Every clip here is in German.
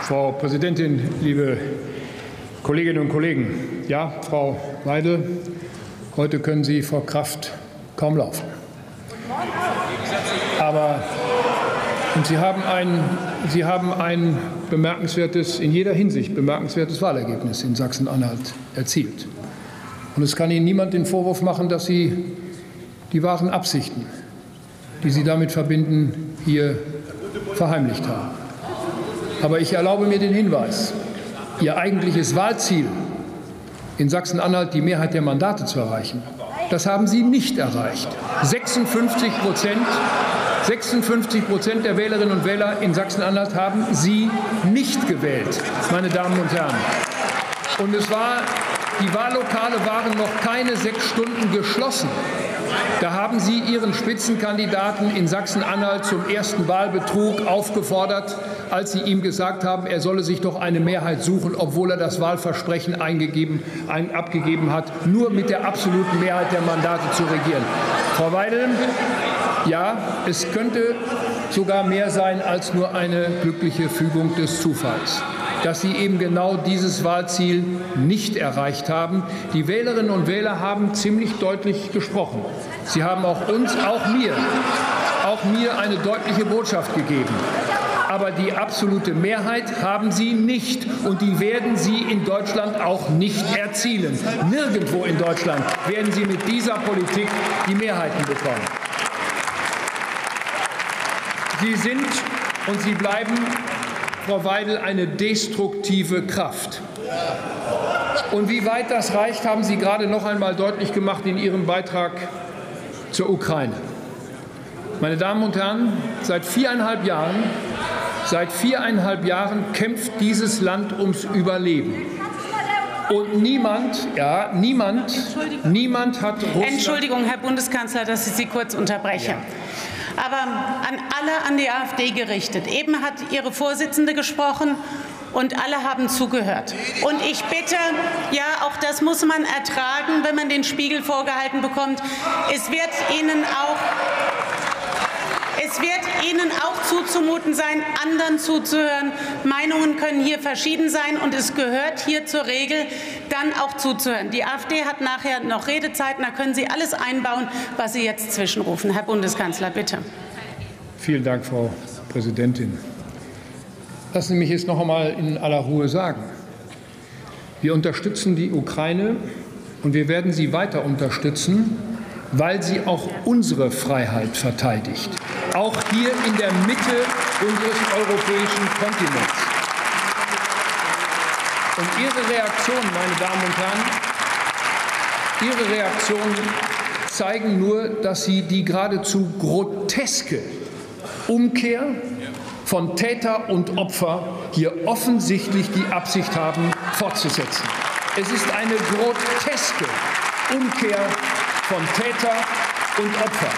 Frau Präsidentin, liebe Kolleginnen und Kollegen! Ja, Frau Weidel, heute können Sie vor Kraft kaum laufen. Aber Sie haben ein bemerkenswertes, in jeder Hinsicht bemerkenswertes Wahlergebnis in Sachsen-Anhalt erzielt. Und es kann Ihnen niemand den Vorwurf machen, dass Sie die wahren Absichten, die Sie damit verbinden, hier verheimlicht haben. Aber ich erlaube mir den Hinweis: Ihr eigentliches Wahlziel, in Sachsen-Anhalt die Mehrheit der Mandate zu erreichen, das haben Sie nicht erreicht. 56% der Wählerinnen und Wähler in Sachsen-Anhalt haben Sie nicht gewählt, meine Damen und Herren. Und die Wahllokale waren noch keine 6 Stunden geschlossen. Da haben Sie Ihren Spitzenkandidaten in Sachsen-Anhalt zum ersten Wahlbetrug aufgefordert, als Sie ihm gesagt haben, er solle sich doch eine Mehrheit suchen, obwohl er das Wahlversprechen abgegeben hat, nur mit der absoluten Mehrheit der Mandate zu regieren. Frau Weidel, ja, es könnte sogar mehr sein als nur eine glückliche Fügung des Zufalls, dass Sie eben genau dieses Wahlziel nicht erreicht haben. Die Wählerinnen und Wähler haben ziemlich deutlich gesprochen. Sie haben auch mir eine deutliche Botschaft gegeben. Aber die absolute Mehrheit haben Sie nicht, und die werden Sie in Deutschland auch nicht erzielen. Nirgendwo in Deutschland werden Sie mit dieser Politik die Mehrheiten bekommen. Sie sind und Sie bleiben, Frau Weidel, eine destruktive Kraft. Und wie weit das reicht, haben Sie gerade noch einmal deutlich gemacht in Ihrem Beitrag zur Ukraine. Meine Damen und Herren, seit 4,5 Jahren kämpft dieses Land ums Überleben. Und niemand hat Russland... Entschuldigung, Herr Bundeskanzler, dass ich Sie kurz unterbreche. Ja. Aber an die AfD gerichtet. Eben hat Ihre Vorsitzende gesprochen und alle haben zugehört. Und ich bitte, ja, auch das muss man ertragen, wenn man den Spiegel vorgehalten bekommt. Es wird Ihnen auch zuzumuten sein, anderen zuzuhören. Meinungen können hier verschieden sein, und es gehört hier zur Regel, dann auch zuzuhören. Die AfD hat nachher noch Redezeiten, da können Sie alles einbauen, was Sie jetzt zwischenrufen. Herr Bundeskanzler, bitte. Vielen Dank, Frau Präsidentin. Lassen Sie mich jetzt noch einmal in aller Ruhe sagen: Wir unterstützen die Ukraine, und wir werden sie weiter unterstützen, weil sie auch unsere Freiheit verteidigt, auch hier in der Mitte unseres europäischen Kontinents. Und Ihre Reaktionen, meine Damen und Herren, Ihre Reaktionen zeigen nur, dass Sie die geradezu groteske Umkehr von Täter und Opfer hier offensichtlich die Absicht haben, fortzusetzen. Es ist eine groteske Umkehr von Täter und Opfer.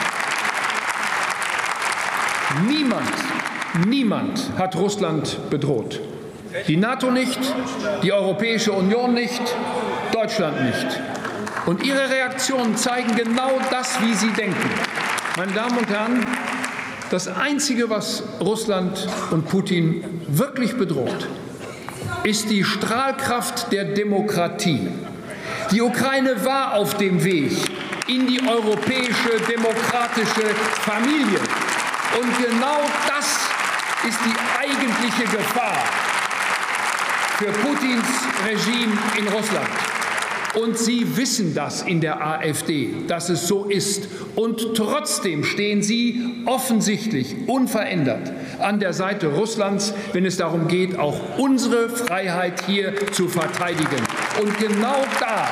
Niemand hat Russland bedroht. Die NATO nicht, die Europäische Union nicht, Deutschland nicht. Und Ihre Reaktionen zeigen genau das, wie Sie denken. Meine Damen und Herren, das Einzige, was Russland und Putin wirklich bedroht, ist die Strahlkraft der Demokratie. Die Ukraine war auf dem Weg in die europäische demokratische Familie. Und genau das ist die eigentliche Gefahr für Putins Regime in Russland. Und Sie wissen das in der AfD, dass es so ist. Und trotzdem stehen Sie offensichtlich unverändert an der Seite Russlands, wenn es darum geht, auch unsere Freiheit hier zu verteidigen. Und genau da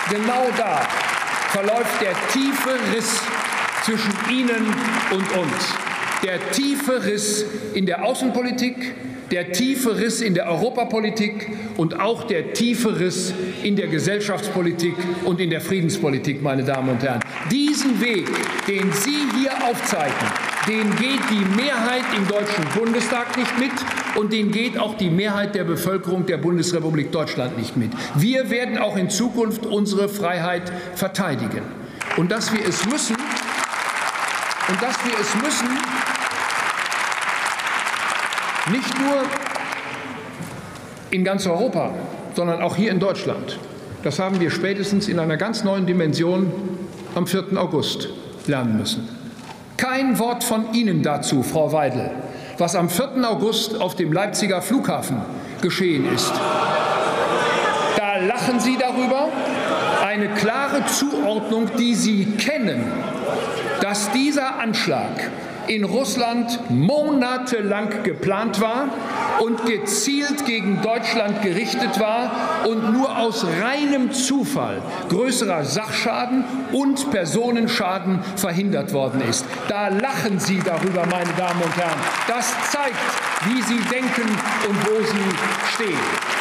verläuft der tiefe Riss zwischen Ihnen und uns. Der tiefe Riss in der Außenpolitik, der tiefe Riss in der Europapolitik und auch der tiefe Riss in der Gesellschaftspolitik und in der Friedenspolitik, meine Damen und Herren. Diesen Weg, den Sie hier aufzeigen, den geht die Mehrheit im Deutschen Bundestag nicht mit, und den geht auch die Mehrheit der Bevölkerung der Bundesrepublik Deutschland nicht mit. Wir werden auch in Zukunft unsere Freiheit verteidigen. Und dass wir es müssen, in ganz Europa, sondern auch hier in Deutschland. Das haben wir spätestens in einer ganz neuen Dimension am 4. August lernen müssen. Kein Wort von Ihnen dazu, Frau Weidel, was am 4. August auf dem Leipziger Flughafen geschehen ist. Da lachen Sie darüber. Eine klare Zuordnung, die Sie kennen, dass dieser Anschlag in Russland monatelang geplant war und gezielt gegen Deutschland gerichtet war und nur aus reinem Zufall größerer Sachschaden und Personenschaden verhindert worden ist. Da lachen Sie darüber, meine Damen und Herren. Das zeigt, wie Sie denken und wo Sie stehen.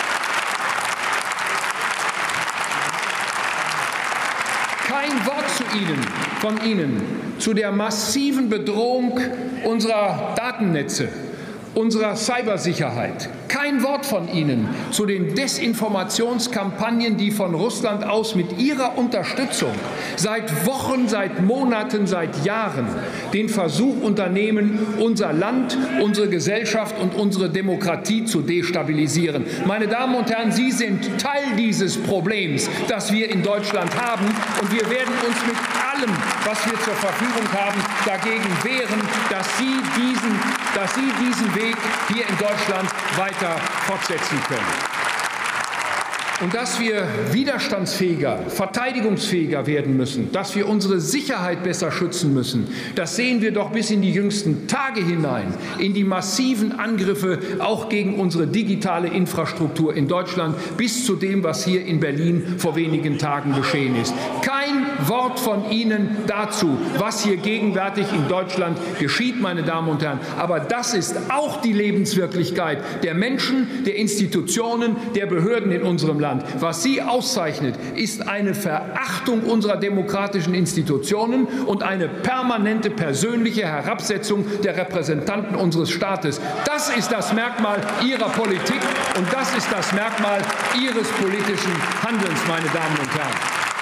Kein Wort von Ihnen zu der massiven Bedrohung unserer Datennetze, unserer Cybersicherheit. Kein Wort von Ihnen zu den Desinformationskampagnen, die von Russland aus mit Ihrer Unterstützung seit Wochen, seit Monaten, seit Jahren den Versuch unternehmen, unser Land, unsere Gesellschaft und unsere Demokratie zu destabilisieren. Meine Damen und Herren, Sie sind Teil dieses Problems, das wir in Deutschland haben, und wir werden uns mit allem, was wir zur Verfügung haben, dagegen wehren, dass Sie diesen Weg hier in Deutschland weiter fortsetzen können. Und dass wir widerstandsfähiger, verteidigungsfähiger werden müssen, dass wir unsere Sicherheit besser schützen müssen, das sehen wir doch bis in die jüngsten Tage hinein, in die massiven Angriffe auch gegen unsere digitale Infrastruktur in Deutschland, bis zu dem, was hier in Berlin vor wenigen Tagen geschehen ist. Kein Wort von Ihnen dazu, was hier gegenwärtig in Deutschland geschieht, meine Damen und Herren. Aber das ist auch die Lebenswirklichkeit der Menschen, der Institutionen, der Behörden in unserem Land. Was Sie auszeichnet, ist eine Verachtung unserer demokratischen Institutionen und eine permanente persönliche Herabsetzung der Repräsentanten unseres Staates. Das ist das Merkmal Ihrer Politik und das ist das Merkmal Ihres politischen Handelns, meine Damen und Herren.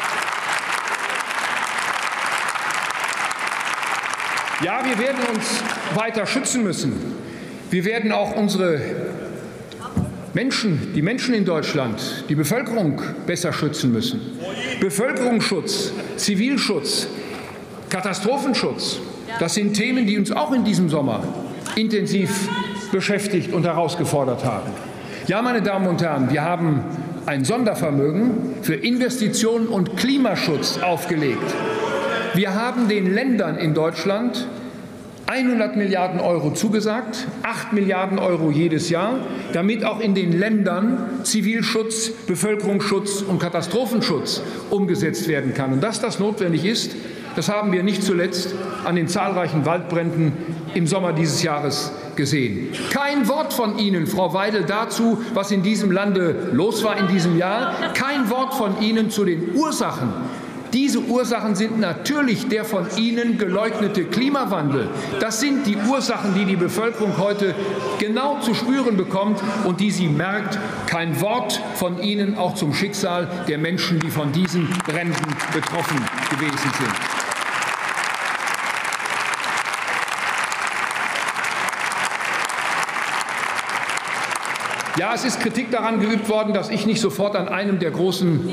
Ja, wir werden uns weiter schützen müssen. Wir werden auch unsere die Menschen in Deutschland, die Bevölkerung besser schützen müssen. Bevölkerungsschutz, Zivilschutz, Katastrophenschutz, das sind Themen, die uns auch in diesem Sommer intensiv beschäftigt und herausgefordert haben. Ja, meine Damen und Herren, wir haben ein Sondervermögen für Investitionen und Klimaschutz aufgelegt. Wir haben den Ländern in Deutschland 100 Milliarden Euro zugesagt, 8 Milliarden Euro jedes Jahr, damit auch in den Ländern Zivilschutz, Bevölkerungsschutz und Katastrophenschutz umgesetzt werden kann. Und dass das notwendig ist, das haben wir nicht zuletzt an den zahlreichen Waldbränden im Sommer dieses Jahres gesehen. Kein Wort von Ihnen, Frau Weidel, dazu, was in diesem Lande los war in diesem Jahr. Kein Wort von Ihnen zu den Ursachen. Diese Ursachen sind natürlich der von Ihnen geleugnete Klimawandel. Das sind die Ursachen, die die Bevölkerung heute genau zu spüren bekommt und die sie merkt. Kein Wort von Ihnen auch zum Schicksal der Menschen, die von diesen Bränden betroffen gewesen sind. Ja, es ist Kritik daran geübt worden, dass ich nicht sofort an einem der großen,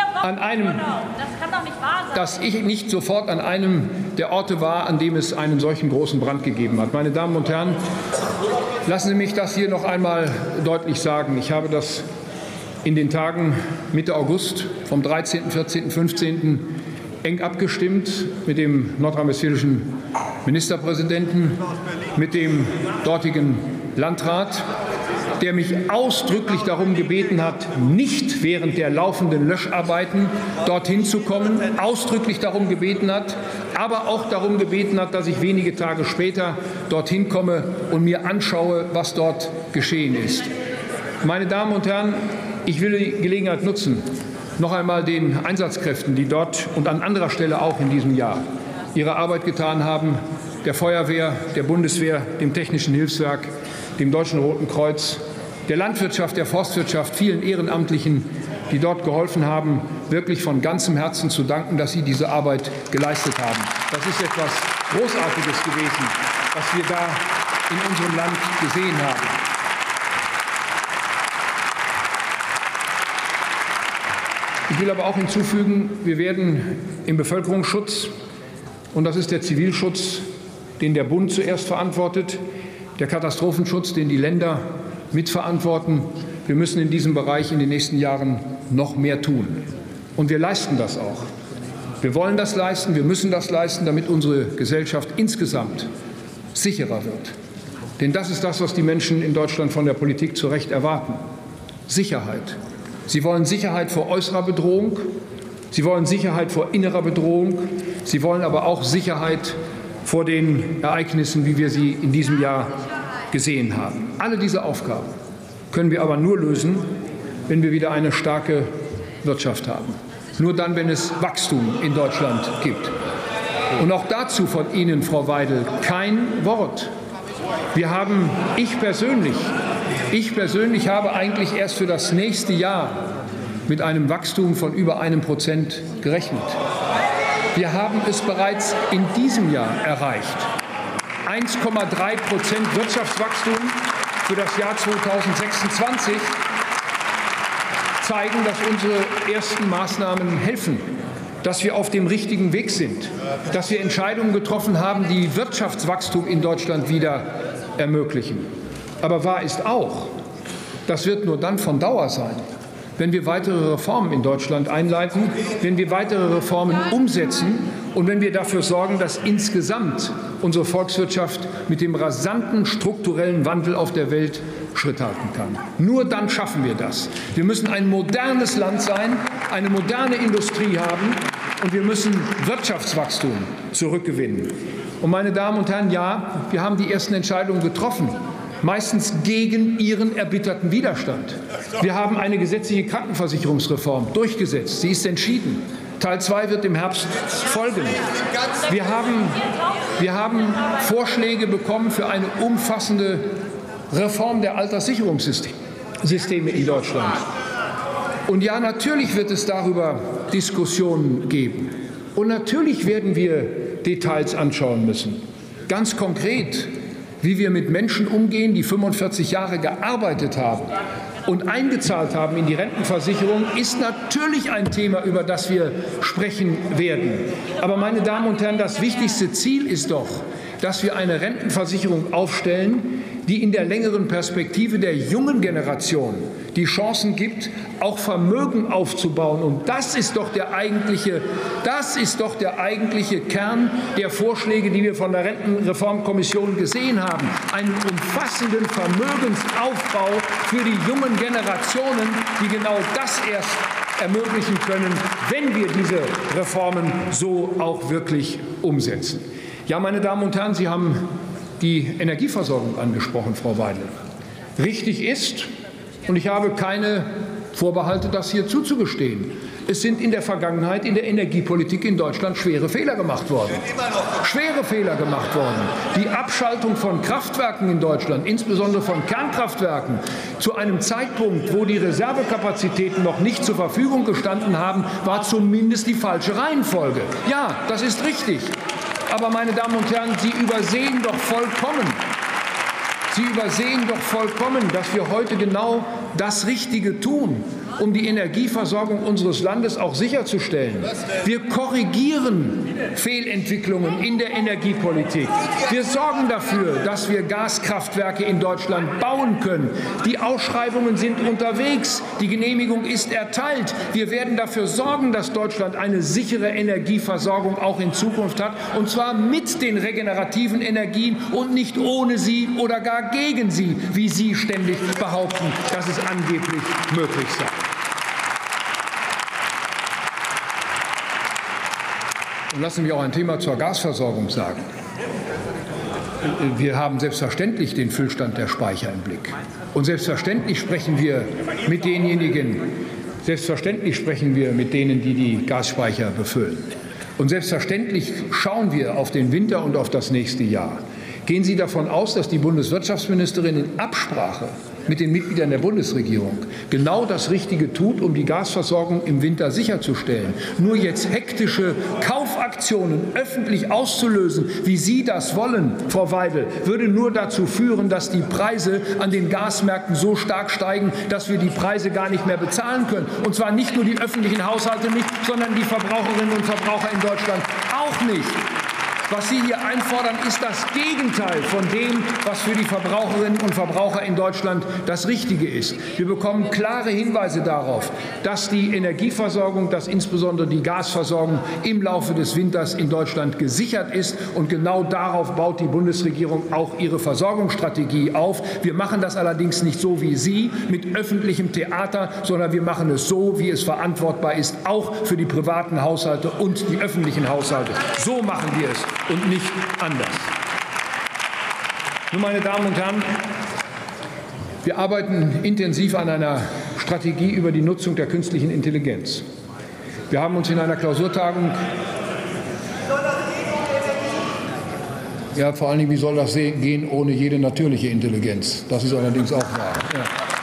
dass ich nicht sofort an einem der Orte war, an dem es einen solchen großen Brand gegeben hat. Meine Damen und Herren, lassen Sie mich das hier noch einmal deutlich sagen. Ich habe das in den Tagen Mitte August vom 13., 14., 15. eng abgestimmt mit dem nordrhein-westfälischen Ministerpräsidenten, mit dem dortigen Landrat, der mich ausdrücklich darum gebeten hat, nicht während der laufenden Löscharbeiten dorthin zu kommen, ausdrücklich darum gebeten hat, aber auch darum gebeten hat, dass ich wenige Tage später dorthin komme und mir anschaue, was dort geschehen ist. Meine Damen und Herren, ich will die Gelegenheit nutzen, noch einmal den Einsatzkräften, die dort und an anderer Stelle auch in diesem Jahr ihre Arbeit getan haben, der Feuerwehr, der Bundeswehr, dem Technischen Hilfswerk, dem Deutschen Roten Kreuz, der Landwirtschaft, der Forstwirtschaft, vielen Ehrenamtlichen, die dort geholfen haben, wirklich von ganzem Herzen zu danken, dass sie diese Arbeit geleistet haben. Das ist etwas Großartiges gewesen, was wir da in unserem Land gesehen haben. Ich will aber auch hinzufügen, wir werden im Bevölkerungsschutz, und das ist der Zivilschutz, den der Bund zuerst verantwortet, der Katastrophenschutz, den die Länder mitverantworten, wir müssen in diesem Bereich in den nächsten Jahren noch mehr tun. Und wir leisten das auch. Wir wollen das leisten, wir müssen das leisten, damit unsere Gesellschaft insgesamt sicherer wird. Denn das ist das, was die Menschen in Deutschland von der Politik zu Recht erwarten. Sicherheit. Sie wollen Sicherheit vor äußerer Bedrohung, sie wollen Sicherheit vor innerer Bedrohung, sie wollen aber auch Sicherheit vor den Ereignissen, wie wir sie in diesem Jahr gesehen haben. Alle diese Aufgaben können wir aber nur lösen, wenn wir wieder eine starke Wirtschaft haben. Nur dann, wenn es Wachstum in Deutschland gibt. Und auch dazu von Ihnen, Frau Weidel, kein Wort. Ich persönlich habe eigentlich erst für das nächste Jahr mit einem Wachstum von über 1% gerechnet. Wir haben es bereits in diesem Jahr erreicht. 1,3% Wirtschaftswachstum für das Jahr 2026 zeigen, dass unsere ersten Maßnahmen helfen, dass wir auf dem richtigen Weg sind, dass wir Entscheidungen getroffen haben, die Wirtschaftswachstum in Deutschland wieder ermöglichen. Aber wahr ist auch, das wird nur dann von Dauer sein, wenn wir weitere Reformen in Deutschland einleiten, wenn wir weitere Reformen umsetzen und wenn wir dafür sorgen, dass insgesamt unsere Volkswirtschaft mit dem rasanten strukturellen Wandel auf der Welt Schritt halten kann. Nur dann schaffen wir das. Wir müssen ein modernes Land sein, eine moderne Industrie haben und wir müssen Wirtschaftswachstum zurückgewinnen. Und meine Damen und Herren, ja, wir haben die ersten Entscheidungen getroffen, meistens gegen Ihren erbitterten Widerstand. Wir haben eine gesetzliche Krankenversicherungsreform durchgesetzt. Sie ist entschieden. Teil 2 wird im Herbst folgen. Wir haben Vorschläge bekommen für eine umfassende Reform der Alterssicherungssysteme in Deutschland. Und ja, natürlich wird es darüber Diskussionen geben. Und natürlich werden wir Details anschauen müssen. Ganz konkret, wie wir mit Menschen umgehen, die 45 Jahre gearbeitet haben und eingezahlt haben in die Rentenversicherung, ist natürlich ein Thema, über das wir sprechen werden. Aber, meine Damen und Herren, das wichtigste Ziel ist doch, dass wir eine Rentenversicherung aufstellen, die in der längeren Perspektive der jungen Generation die Chancen gibt, auch Vermögen aufzubauen. Und das ist doch der eigentliche Kern der Vorschläge, die wir von der Rentenreformkommission gesehen haben. Einen umfassenden Vermögensaufbau für die jungen Generationen, die genau das erst ermöglichen können, wenn wir diese Reformen so auch wirklich umsetzen. Ja, meine Damen und Herren, Sie haben die Energieversorgung angesprochen, Frau Weidel. Richtig ist, und ich habe keine Vorbehalte, das hier zuzugestehen, es sind in der Vergangenheit in der Energiepolitik in Deutschland schwere Fehler gemacht worden. Schwere Fehler gemacht worden. Die Abschaltung von Kraftwerken in Deutschland, insbesondere von Kernkraftwerken, zu einem Zeitpunkt, wo die Reservekapazitäten noch nicht zur Verfügung gestanden haben, war zumindest die falsche Reihenfolge. Ja, das ist richtig. Aber, meine Damen und Herren, Sie übersehen doch vollkommen, dass wir heute genau das Richtige tun, um die Energieversorgung unseres Landes auch sicherzustellen. Wir korrigieren Fehlentwicklungen in der Energiepolitik. Wir sorgen dafür, dass wir Gaskraftwerke in Deutschland bauen können. Die Ausschreibungen sind unterwegs. Die Genehmigung ist erteilt. Wir werden dafür sorgen, dass Deutschland eine sichere Energieversorgung auch in Zukunft hat, und zwar mit den regenerativen Energien und nicht ohne sie oder gar gegen sie, wie Sie ständig behaupten, dass es angeblich möglich sei. Und lassen Sie mich auch ein Thema zur Gasversorgung sagen. Wir haben selbstverständlich den Füllstand der Speicher im Blick. Und selbstverständlich sprechen wir mit denjenigen, die die Gasspeicher befüllen. Und selbstverständlich schauen wir auf den Winter und auf das nächste Jahr. Gehen Sie davon aus, dass die Bundeswirtschaftsministerin in Absprache mit den Mitgliedern der Bundesregierung genau das Richtige tut, um die Gasversorgung im Winter sicherzustellen. Nur jetzt hektische Kaufaktionen öffentlich auszulösen, wie Sie das wollen, Frau Weidel, würde nur dazu führen, dass die Preise an den Gasmärkten so stark steigen, dass wir die Preise gar nicht mehr bezahlen können. Und zwar nicht nur die öffentlichen Haushalte nicht, sondern die Verbraucherinnen und Verbraucher in Deutschland auch nicht. Was Sie hier einfordern, ist das Gegenteil von dem, was für die Verbraucherinnen und Verbraucher in Deutschland das Richtige ist. Wir bekommen klare Hinweise darauf, dass die Energieversorgung, dass insbesondere die Gasversorgung im Laufe des Winters in Deutschland gesichert ist. Und genau darauf baut die Bundesregierung auch ihre Versorgungsstrategie auf. Wir machen das allerdings nicht so wie Sie mit öffentlichem Theater, sondern wir machen es so, wie es verantwortbar ist, auch für die privaten Haushalte und die öffentlichen Haushalte. So machen wir es und nicht anders. Nun, meine Damen und Herren, wir arbeiten intensiv an einer Strategie über die Nutzung der künstlichen Intelligenz. Wir haben uns in einer Klausurtagung vor allen Dingen, wie soll das gehen ohne jede natürliche Intelligenz? Das ist allerdings auch wahr. Ja.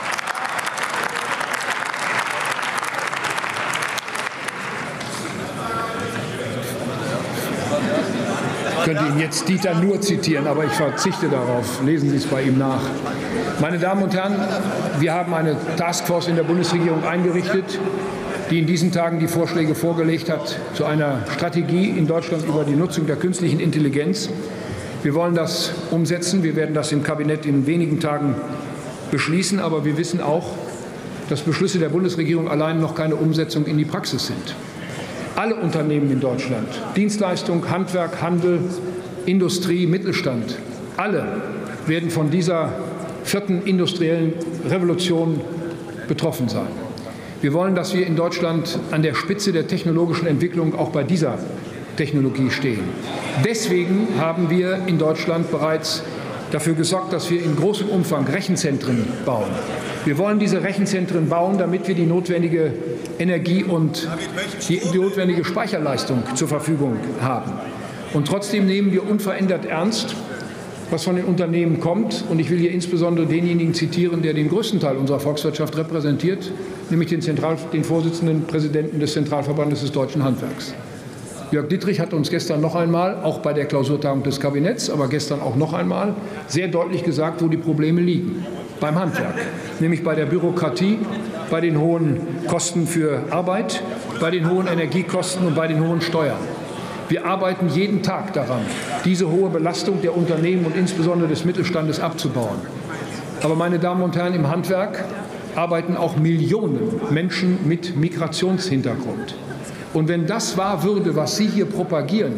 Ich könnte Ihnen jetzt Dieter Nuhr zitieren, aber ich verzichte darauf. Lesen Sie es bei ihm nach. Meine Damen und Herren, wir haben eine Taskforce in der Bundesregierung eingerichtet, die in diesen Tagen die Vorschläge vorgelegt hat zu einer Strategie in Deutschland über die Nutzung der künstlichen Intelligenz. Wir wollen das umsetzen. Wir werden das im Kabinett in wenigen Tagen beschließen. Aber wir wissen auch, dass Beschlüsse der Bundesregierung allein noch keine Umsetzung in die Praxis sind. Alle Unternehmen in Deutschland, Dienstleistung, Handwerk, Handel, Industrie, Mittelstand, alle werden von dieser vierten industriellen Revolution betroffen sein. Wir wollen, dass wir in Deutschland an der Spitze der technologischen Entwicklung auch bei dieser Technologie stehen. Deswegen haben wir in Deutschland bereits dafür gesorgt, dass wir in großem Umfang Rechenzentren bauen. Wir wollen diese Rechenzentren bauen, damit wir die notwendige Energie und die notwendige Speicherleistung zur Verfügung haben. Und trotzdem nehmen wir unverändert ernst, was von den Unternehmen kommt. Und ich will hier insbesondere denjenigen zitieren, der den größten Teil unserer Volkswirtschaft repräsentiert, nämlich den Vorsitzenden Präsidenten des Zentralverbandes des Deutschen Handwerks. Jörg Dittrich hat uns gestern noch einmal, auch bei der Klausurtagung des Kabinetts, aber gestern auch noch einmal, sehr deutlich gesagt, wo die Probleme liegen. Beim Handwerk, nämlich bei der Bürokratie, bei den hohen Kosten für Arbeit, bei den hohen Energiekosten und bei den hohen Steuern. Wir arbeiten jeden Tag daran, diese hohe Belastung der Unternehmen und insbesondere des Mittelstandes abzubauen. Aber, meine Damen und Herren, im Handwerk arbeiten auch Millionen Menschen mit Migrationshintergrund. Und wenn das wahr würde, was Sie hier propagieren,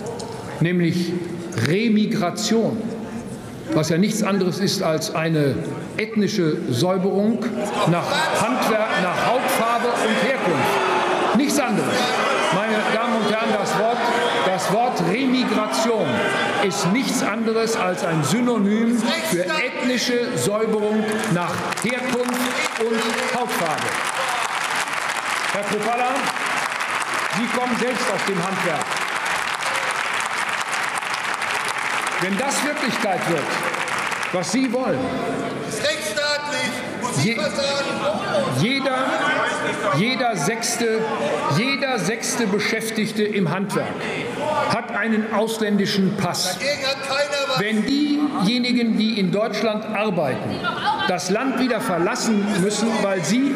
nämlich Remigration, was ja nichts anderes ist als eine ethnische Säuberung nach Handwerk, nach Hautfarbe und Herkunft. Nichts anderes. Meine Damen und Herren, das Wort Remigration ist nichts anderes als ein Synonym für ethnische Säuberung nach Herkunft und Hautfarbe. Herr Kropalla, Sie kommen selbst aus dem Handwerk. Wenn das Wirklichkeit wird, was Sie wollen, jeder sechste Beschäftigte im Handwerk hat einen ausländischen Pass. Wenn diejenigen, die in Deutschland arbeiten, das Land wieder verlassen müssen, weil sie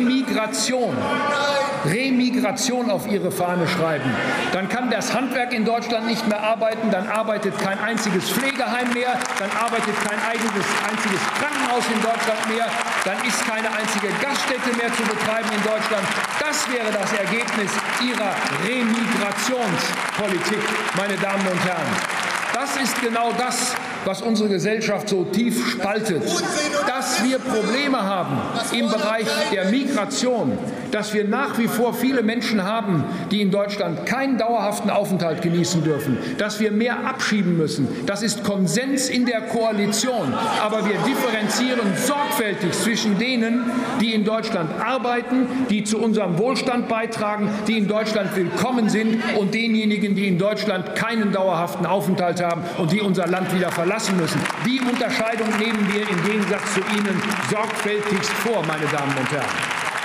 Remigration auf ihre Fahne schreiben, dann kann das Handwerk in Deutschland nicht mehr arbeiten, dann arbeitet kein einziges Pflegeheim mehr, dann arbeitet kein einziges Krankenhaus in Deutschland mehr, dann ist keine einzige Gaststätte mehr zu betreiben in Deutschland. Das wäre das Ergebnis Ihrer Remigrationspolitik, meine Damen und Herren. Das ist genau das, was unsere Gesellschaft so tief spaltet, dass wir Probleme haben im Bereich der Migration, dass wir nach wie vor viele Menschen haben, die in Deutschland keinen dauerhaften Aufenthalt genießen dürfen, dass wir mehr abschieben müssen. Das ist Konsens in der Koalition. Aber wir differenzieren sorgfältig zwischen denen, die in Deutschland arbeiten, die zu unserem Wohlstand beitragen, die in Deutschland willkommen sind, und denjenigen, die in Deutschland keinen dauerhaften Aufenthalt haben und die unser Land wieder verlassen lassen müssen. Die Unterscheidung nehmen wir im Gegensatz zu Ihnen sorgfältigst vor, meine Damen und Herren.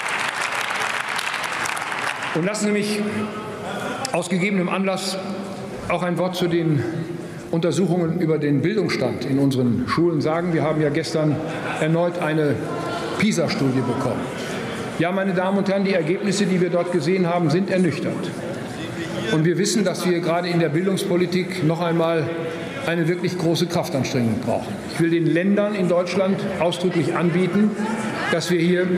Und lassen Sie mich aus gegebenem Anlass auch ein Wort zu den Untersuchungen über den Bildungsstand in unseren Schulen sagen. Wir haben ja gestern erneut eine PISA-Studie bekommen. Ja, meine Damen und Herren, die Ergebnisse, die wir dort gesehen haben, sind ernüchternd. Und wir wissen, dass wir gerade in der Bildungspolitik noch einmal eine wirklich große Kraftanstrengung brauchen. Ich will den Ländern in Deutschland ausdrücklich anbieten, dass wir hier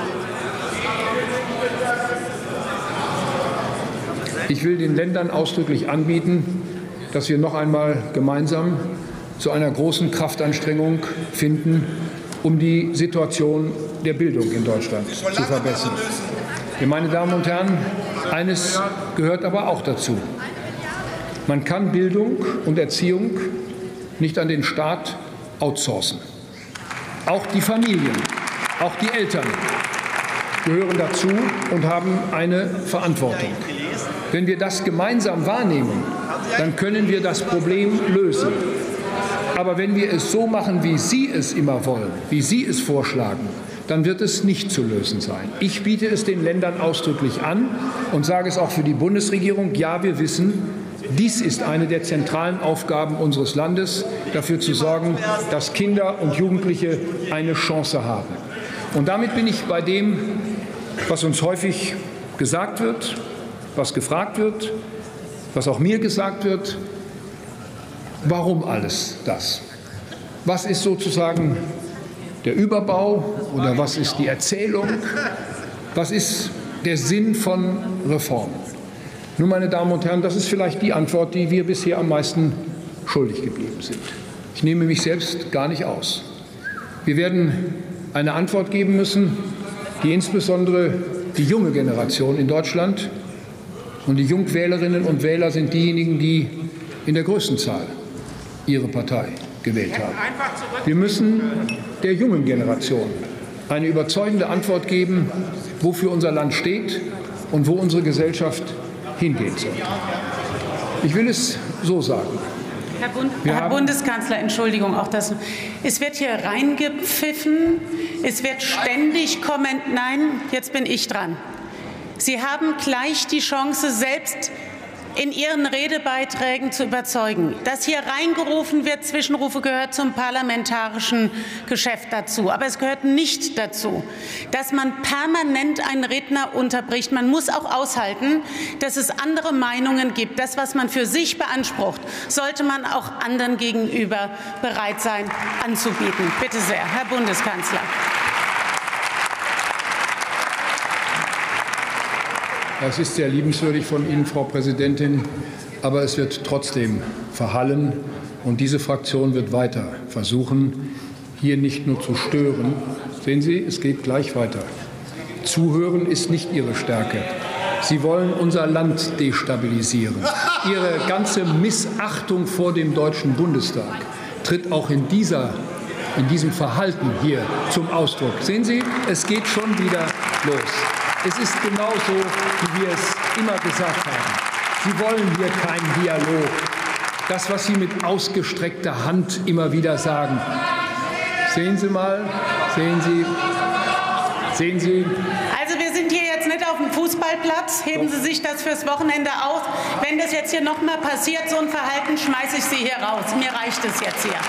noch einmal gemeinsam zu einer großen Kraftanstrengung finden, um die Situation der Bildung in Deutschland zu verbessern. Meine Damen und Herren, eines gehört aber auch dazu. Man kann Bildung und Erziehung nicht an den Staat outsourcen. Auch die Familien, auch die Eltern gehören dazu und haben eine Verantwortung. Wenn wir das gemeinsam wahrnehmen, dann können wir das Problem lösen. Aber wenn wir es so machen, wie Sie es immer wollen, wie Sie es vorschlagen, dann wird es nicht zu lösen sein. Ich biete es den Ländern ausdrücklich an und sage es auch für die Bundesregierung. Ja, wir wissen, dies ist eine der zentralen Aufgaben unseres Landes, dafür zu sorgen, dass Kinder und Jugendliche eine Chance haben. Und damit bin ich bei dem, was uns häufig gesagt wird, was gefragt wird, was auch mir gesagt wird. Warum alles das? Was ist sozusagen der Überbau oder was ist die Erzählung? Was ist der Sinn von Reformen? Nun, meine Damen und Herren, das ist vielleicht die Antwort, die wir bisher am meisten schuldig geblieben sind. Ich nehme mich selbst gar nicht aus. Wir werden eine Antwort geben müssen, die insbesondere die junge Generation in Deutschland und die Jungwählerinnen und Wähler sind diejenigen, die in der größten Zahl ihre Partei gewählt haben. Wir müssen der jungen Generation eine überzeugende Antwort geben, wofür unser Land steht und wo unsere Gesellschaft hingehen soll. Ich will es so sagen. Herr Bundeskanzler, Entschuldigung, auch das. Es wird hier reingepfiffen, es wird ständig kommentiert. Nein, jetzt bin ich dran. Sie haben gleich die Chance, selbst in Ihren Redebeiträgen zu überzeugen. Dass hier reingerufen wird, Zwischenrufe, gehört zum parlamentarischen Geschäft dazu. Aber es gehört nicht dazu, dass man permanent einen Redner unterbricht. Man muss auch aushalten, dass es andere Meinungen gibt. Das, was man für sich beansprucht, sollte man auch anderen gegenüber bereit sein anzubieten. Bitte sehr, Herr Bundeskanzler. Das ist sehr liebenswürdig von Ihnen, Frau Präsidentin, aber es wird trotzdem verhallen. Und diese Fraktion wird weiter versuchen, hier nicht nur zu stören. Sehen Sie, es geht gleich weiter. Zuhören ist nicht Ihre Stärke. Sie wollen unser Land destabilisieren. Ihre ganze Missachtung vor dem Deutschen Bundestag tritt auch in diesem Verhalten hier zum Ausdruck. Sehen Sie, es geht schon wieder los. Es ist genauso, wie wir es immer gesagt haben. Sie wollen hier keinen Dialog. Das, was Sie mit ausgestreckter Hand immer wieder sagen. Sehen Sie mal, sehen Sie. Also wir sind hier jetzt nicht auf dem Fußballplatz. Heben Sie sich das fürs Wochenende auf. Wenn das jetzt hier noch mal passiert, so ein Verhalten, schmeiße ich Sie hier raus. Mir reicht es jetzt hier.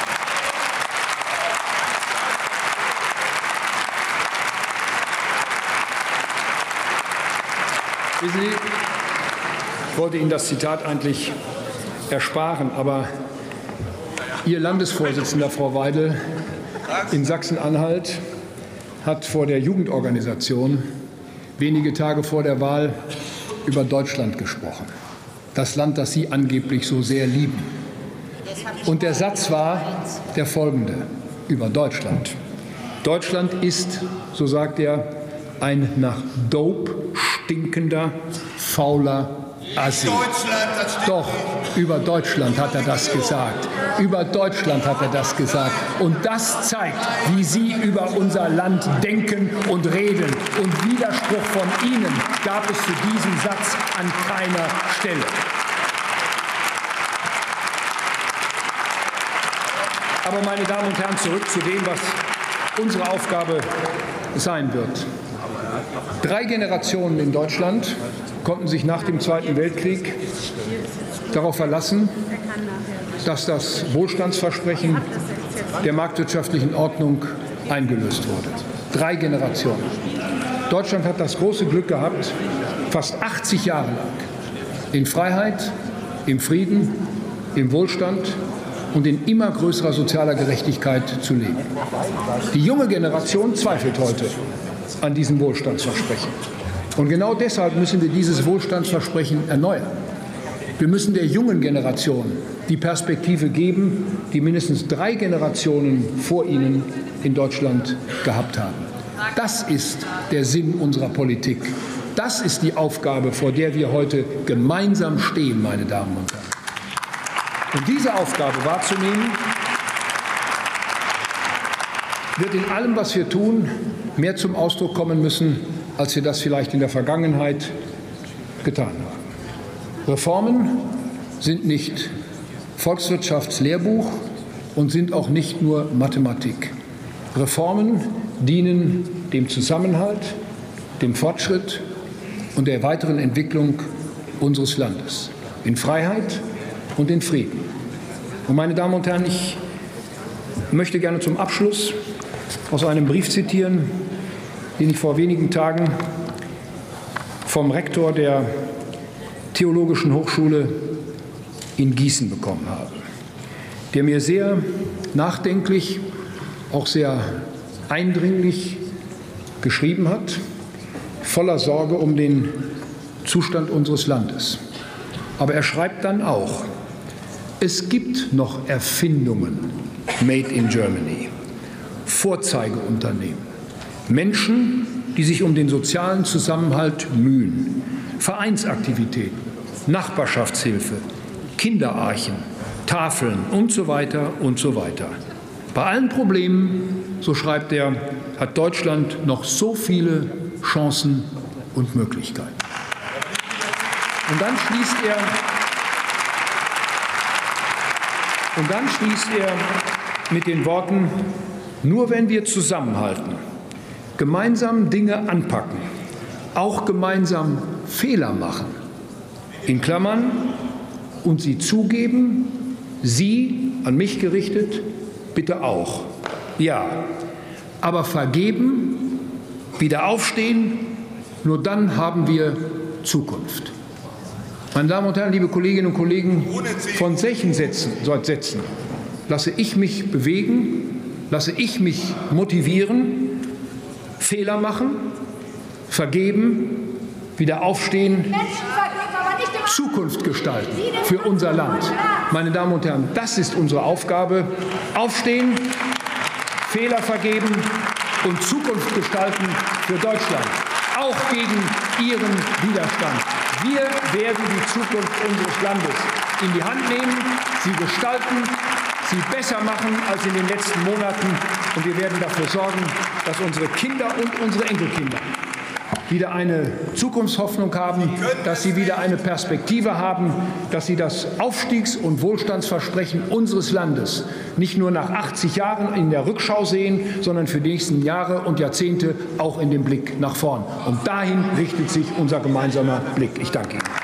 Ich wollte Ihnen das Zitat eigentlich ersparen, aber Ihr Landesvorsitzender, Frau Weidel, in Sachsen-Anhalt hat vor der Jugendorganisation wenige Tage vor der Wahl über Deutschland gesprochen. Das Land, das Sie angeblich so sehr lieben. Und der Satz war der folgende über Deutschland. Deutschland ist, so sagt er, ein nach Dope stinkender, fauler Assi. Doch, über Deutschland hat er das gesagt. Über Deutschland hat er das gesagt. Und das zeigt, wie Sie über unser Land denken und reden. Und Widerspruch von Ihnen gab es zu diesem Satz an keiner Stelle. Aber, meine Damen und Herren, zurück zu dem, was unsere Aufgabe sein wird. 3 Generationen in Deutschland konnten sich nach dem Zweiten Weltkrieg darauf verlassen, dass das Wohlstandsversprechen der marktwirtschaftlichen Ordnung eingelöst wurde. 3 Generationen. Deutschland hat das große Glück gehabt, fast 80 Jahre lang in Freiheit, im Frieden, im Wohlstand und in immer größerer sozialer Gerechtigkeit zu leben. Die junge Generation zweifelt heute an diesem Wohlstandsversprechen. Und genau deshalb müssen wir dieses Wohlstandsversprechen erneuern. Wir müssen der jungen Generation die Perspektive geben, die mindestens 3 Generationen vor ihnen in Deutschland gehabt haben. Das ist der Sinn unserer Politik. Das ist die Aufgabe, vor der wir heute gemeinsam stehen, meine Damen und Herren. Und diese Aufgabe wahrzunehmen, wird in allem, was wir tun, mehr zum Ausdruck kommen müssen, als wir das vielleicht in der Vergangenheit getan haben. Reformen sind nicht Volkswirtschaftslehrbuch und sind auch nicht nur Mathematik. Reformen dienen dem Zusammenhalt, dem Fortschritt und der weiteren Entwicklung unseres Landes in Freiheit und in Frieden. Und, meine Damen und Herren, ich möchte gerne zum Abschluss aus einem Brief zitieren, den ich vor wenigen Tagen vom Rektor der Theologischen Hochschule in Gießen bekommen habe, der mir sehr nachdenklich, auch sehr eindringlich geschrieben hat, voller Sorge um den Zustand unseres Landes. Aber er schreibt dann auch: Es gibt noch Erfindungen made in Germany, Vorzeigeunternehmen, Menschen, die sich um den sozialen Zusammenhalt mühen, Vereinsaktivitäten, Nachbarschaftshilfe, Kinderarchen, Tafeln und so weiter und so weiter. Bei allen Problemen, so schreibt er, hat Deutschland noch so viele Chancen und Möglichkeiten. Und dann schließt er mit den Worten: Nur wenn wir zusammenhalten, gemeinsam Dinge anpacken, auch gemeinsam Fehler machen, in Klammern, und sie zugeben, Sie, an mich gerichtet, bitte auch. Ja, aber vergeben, wieder aufstehen, nur dann haben wir Zukunft. Meine Damen und Herren, liebe Kolleginnen und Kollegen, von solchen Sätzen lasse ich mich bewegen, lasse ich mich motivieren, Fehler machen, vergeben, wieder aufstehen, Zukunft gestalten für unser Land. Meine Damen und Herren, das ist unsere Aufgabe. Aufstehen, Fehler vergeben und Zukunft gestalten für Deutschland, auch gegen Ihren Widerstand. Wir werden die Zukunft unseres Landes in die Hand nehmen, sie gestalten, sie besser machen als in den letzten Monaten. Und wir werden dafür sorgen, dass unsere Kinder und unsere Enkelkinder wieder eine Zukunftshoffnung haben, dass sie wieder eine Perspektive haben, dass sie das Aufstiegs- und Wohlstandsversprechen unseres Landes nicht nur nach 80 Jahren in der Rückschau sehen, sondern für die nächsten Jahre und Jahrzehnte auch in dem Blick nach vorn. Und dahin richtet sich unser gemeinsamer Blick. Ich danke Ihnen.